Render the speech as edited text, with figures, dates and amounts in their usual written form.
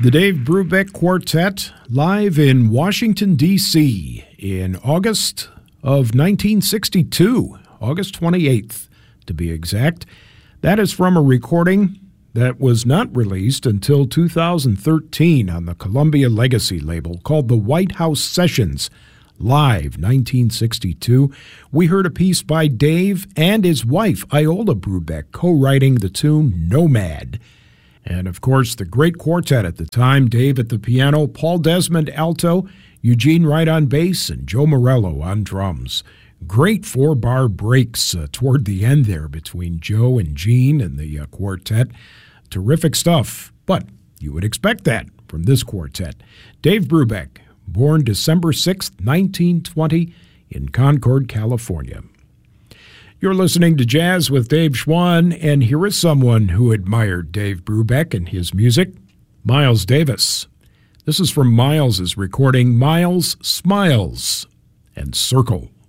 The Dave Brubeck Quartet, live in Washington, D.C. in August of 1962, August 28th, to be exact. That is from a recording that was not released until 2013 on the Columbia Legacy label called The White House Sessions, Live 1962. We heard a piece by Dave and his wife, Iola Brubeck, co-writing the tune Nomad. And, of course, the great quartet at the time, Dave at the piano, Paul Desmond alto, Eugene Wright on bass, and Joe Morello on drums. Great four-bar breaks toward the end there between Joe and Gene and the quartet. Terrific stuff, but you would expect that from this quartet. Dave Brubeck, born December 6, 1920, in Concord, California. You're listening to Jazz with Dave Schwann, and here is someone who admired Dave Brubeck and his music, Miles Davis. This is from Miles's recording, Miles Smiles and Circle.